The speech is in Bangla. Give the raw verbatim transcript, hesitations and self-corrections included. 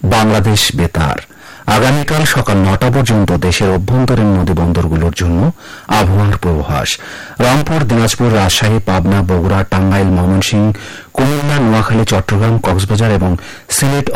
বাংলাদেশ বেতার। আগামীকাল সকাল নটা পর্যন্ত দেশের অভ্যন্তরীণ নদীবন্দরগুলোর জন্য আবহাওয়ার পূর্বাভাস। রংপুর, দিনাজপুর, রাজশাহী, পাবনা, বগুড়া, টাঙ্গাইল, ময়মনসিংহ, কুমিল্লা, নোয়াখালী, চট্টগ্রাম, কক্সবাজার এবং সিলেট